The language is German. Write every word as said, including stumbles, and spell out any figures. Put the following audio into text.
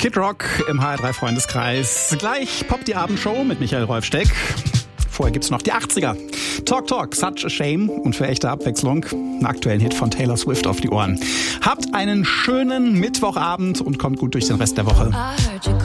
Kid Rock im H R drei Freundeskreis. Gleich poppt die Abendshow mit Michael Rolfsteck. Vorher gibt's noch die achtziger. Talk Talk, Such a Shame und für echte Abwechslung einen aktuellen Hit von Taylor Swift auf die Ohren. Habt einen schönen Mittwochabend und kommt gut durch den Rest der Woche.